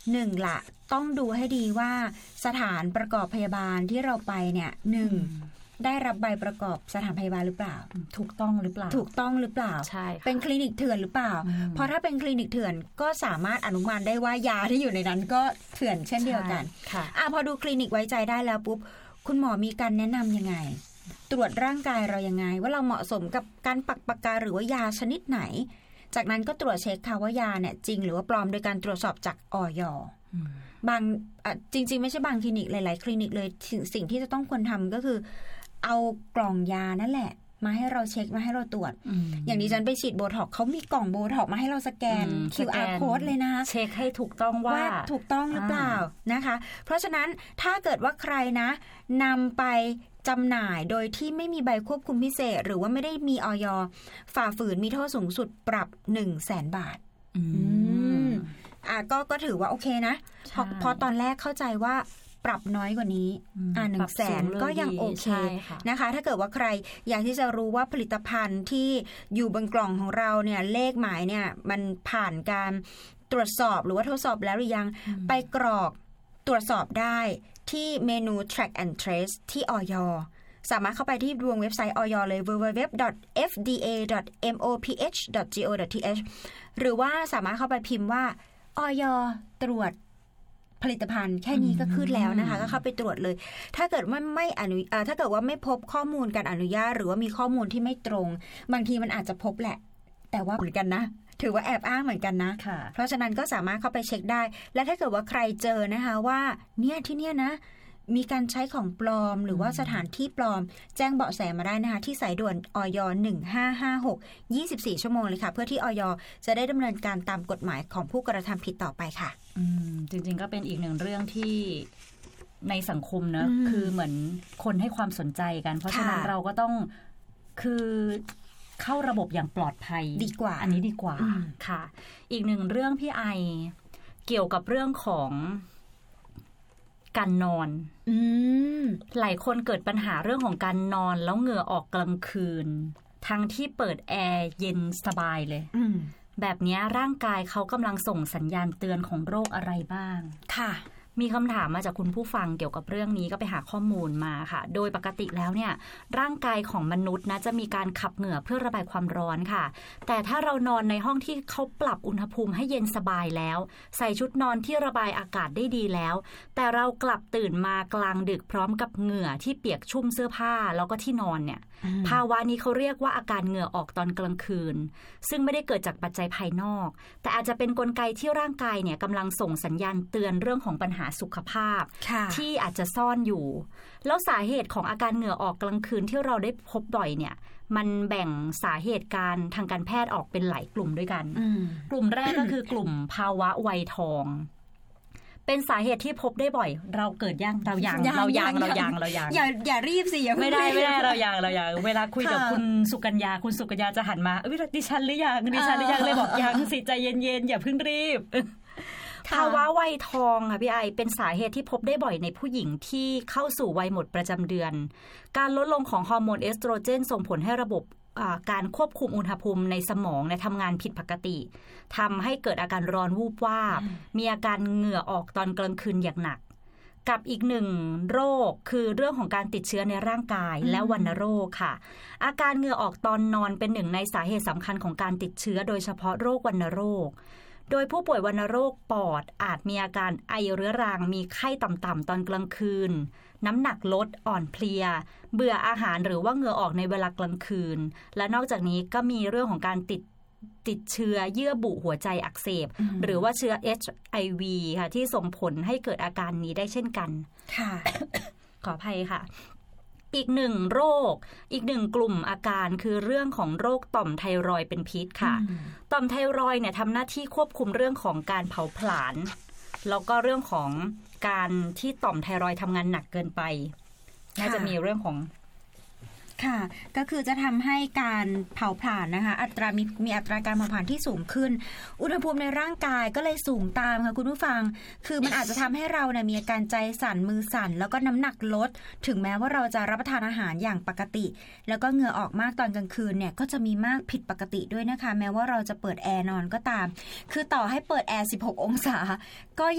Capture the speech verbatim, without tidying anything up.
หนึ่งละต้องดูให้ดีว่าสถานประกอบพยาบาลที่เราไปเนี่ยหนึ่งได้รับใบประกอบสถานพยาบาลหรือเปล่าถูกต้องหรือเปล่าถูกต้องหรือเปล่าใช่เป็นคลินิกเถื่อนหรือเปล่าเพราะถ้าเป็นคลินิกเถื่อนก็สามารถอนุมานได้ว่ายาที่อยู่ในนั้นก็เถื่อนเช่นเดียวกันค่ะอ่ะพอดูคลินิกไว้ใจได้แล้วปุ๊บคุณหมอมีการแนะนำยังไงตรวจร่างกายเรายังไงว่าเราเหมาะสมกับการปักปากกาหรือว่ายาชนิดไหนจากนั้นก็ตรวจเช็คค่ะว่ายาเนี่ยจริงหรือว่าปลอมโดยการตรวจสอบจากอย.บางจริงๆไม่ใช่บางคลินิกหลายๆคลินิกเลยสิ่งที่จะต้องควรทำก็คือเอากล่องยานั่นแหละมาให้เราเช็คมาให้เราตรวจ อ, อย่างดิฉันไปฉีดโบท็อกเขามีกล่องโบท็อกมาให้เราสแกน คิว อาร์ code เลยนะคะเช็คให้ถูกต้องว่าถูกต้องหรือเปล่านะคะเพราะฉะนั้นถ้าเกิดว่าใครนะนำไปจำหน่ายโดยที่ไม่มีใบควบคุมพิเศษหรือว่าไม่ได้มีอย.ฝ่าฝืนมีโทษสูงสุดปรับ หนึ่งแสน บาทอืมอ่ะก็ก็ถือว่าโอเคนะพอพอตอนแรกเข้าใจว่าปรับน้อยกว่านี้อ่า หนึ่งแสน ก็ยังโอเคนะคะถ้าเกิดว่าใครอยากที่จะรู้ว่าผลิตภัณฑ์ที่อยู่บนกล่องของเราเนี่ยเลขหมายเนี่ยมันผ่านการตรวจสอบหรือว่าทดสอบแล้วหรือยังไปกรอกตรวจสอบได้ที่เมนู track and trace ที่อย.สามารถเข้าไปที่ดวงเว็บไซต์อย.เลย ดับเบิลยู ดับเบิลยู ดับเบิลยู ดอท เอฟ ดี เอ ดอท เอ็ม โอ พี เอช ดอท จี โอ ดอท ที เอช หรือว่าสามารถเข้าไปพิมพ์ว่าอย.ตรวจผลิตภัณฑ์แค่นี้ก็ขึ้นแล้วนะคะก็เข้าไปตรวจเลยถ้าเกิดว่าไม่อนุอ่าถ้าเกิดว่าไม่พบข้อมูลการอนุญาตหรือว่ามีข้อมูลที่ไม่ตรงบางทีมันอาจจะพบแหละแต่ว่าเหมือนกันนะถือว่าแอบอ้างเหมือนกันนะเพราะฉะนั้นก็สามารถเข้าไปเช็คได้และถ้าเกิดว่าใครเจอนะคะว่าเนี่ยที่เนี่ยนะมีการใช้ของปลอมหรือว่าสถานที่ปลอมแจ้งเบาะแสมาได้นะคะที่สายด่วนอย หนึ่งห้าห้าหก ยี่สิบสี่ชั่วโมงเลยค่ะเพื่อที่อย จะได้ดำเนินการตามกฎหมายของผู้กระทำผิดต่อไปค่ะอืมจริงๆก็เป็นอีกหนึ่งเรื่องที่ในสังคมนะคือเหมือนคนให้ความสนใจกันเพราะฉะนั้นเราก็ต้องคือเข้าระบบอย่างปลอดภัยดีกว่าอันนี้ดีกว่าค่ะอีกหนึ่งเรื่องพี่ไอเกี่ยวกับเรื่องของการนอนอืมหลายคนเกิดปัญหาเรื่องของการนอนแล้วเหงื่อออกกลางคืนทั้งที่เปิดแอร์เย็นสบายเลยแบบนี้ร่างกายเขากำลังส่งสัญญาณเตือนของโรคอะไรบ้างค่ะมีคำถามมาจากคุณผู้ฟังเกี่ยวกับเรื่องนี้ก็ไปหาข้อมูลมาค่ะโดยปกติแล้วเนี่ยร่างกายของมนุษย์นะจะมีการขับเหงื่อเพื่อระบายความร้อนค่ะแต่ถ้าเรานอนในห้องที่เขาปรับอุณหภูมิให้เย็นสบายแล้วใส่ชุดนอนที่ระบายอากาศได้ดีแล้วแต่เรากลับตื่นมากลางดึกพร้อมกับเหงื่อที่เปียกชุ่มเสื้อผ้าแล้วก็ที่นอนเนี่ยภาวะนี้เขาเรียกว่าอาการเหงื่อออกตอนกลางคืนซึ่งไม่ได้เกิดจากปัจจัยภายนอกแต่อาจจะเป็นกลไกที่ร่างกายเนี่ยกำลังส่งสัญญาณเตือนเรื่องของปัญหาสุขภาพที่อาจจะซ่อนอยู่แล้วสาเหตุของอาการเหงื่อออกกลางคืนที่เราได้พบบ่อยเนี่ยมันแบ่งสาเหตุการทางการแพทย์ออกเป็นหลายกลุ่มด้วยกันกลุ่มแรกก็คือกลุ่มภาวะวัยทองเป็นสาเหตุที่พบได้บ่อยเราเกิดยังเรายังเรายังเรายังเรายังอย่าอย่ารีบสิอย่าไม่ได้ไม่ได้เรายังเรายังเวลาคุยกับคุณสุกัญญาคุณสุกัญญาจะหันมาเอ้ยดิฉันหรือยังดิฉันหรือยังเลยบอกยังสิใจเย็นๆอย่าเพิ่งรีบภาวะวัยทองค่ะพี่ไอเป็นสาเหตุที่พบได้บ่อยในผู้หญิงที่เข้าสู่วัยหมดประจำเดือนการลดลงของฮอร์โมนเอสโตรเจนส่งผลให้ระบบการควบคุมอุณหภูมิในสมองเนี่ยทำงานผิดปกติทำให้เกิดอาการร้อนวูบวาบมีอาการเหงื่อออกตอนกลางคืนอย่างหนักกับอีกหนึ่งโรคคือเรื่องของการติดเชื้อในร่างกายและวัณโรคค่ะอาการเหงื่อออกตอนนอนเป็นหนึ่งในสาเหตุสำคัญของการติดเชื้อโดยเฉพาะโรควัณโรคโดยผู้ป่วยวัณโรคปอดอาจมีอาการไอเรื้อรังมีไข้ต่ำๆตอนกลางคืนน้ำหนักลดอ่อนเพลียเบื่ออาหารหรือว่าเหงื่อออกในเวลากลางคืนและนอกจากนี้ก็มีเรื่องของการติดติดเชื้อเยื่อบุหัวใจอักเสบหรือว่าเชื้อ เอช ไอ วี ค่ะที่ส่งผลให้เกิดอาการนี้ได้เช่นกันค่ะ ขออภัยค่ะอีกหนึ่งโรคอีกหนึ่งกลุ่มอาการคือเรื่องของโรคต่อมไทรอยด์เป็นพิษค่ะต่อมไทรอยด์เนี่ยทำหน้าที่ควบคุมเรื่องของการเผาผลาญแล้วก็เรื่องของการที่ต่อมไทรอยด์ทำงานหนักเกินไปน่าจะมีเรื่องของค่ะก็คือจะทำให้การเผาผลาญนะคะอัตรามีมีอัตราการเผาผลาญที่สูงขึ้นอุณหภูมิในร่างกายก็เลยสูงตามค่ะคุณผู้ฟังคือมันอาจจะทำให้เราเนี่ยมีอาการใจสั่นมือสั่นแล้วก็น้ำหนักลดถึงแม้ว่าเราจะรับประทานอาหารอย่างปกติแล้วก็เหงื่อออกมากตอนกลางคืนเนี่ยก็จะมีมากผิดปกติด้วยนะคะแม้ว่าเราจะเปิดแอร์นอนก็ตามคือต่อให้เปิดแอร์สิบหกองศาก็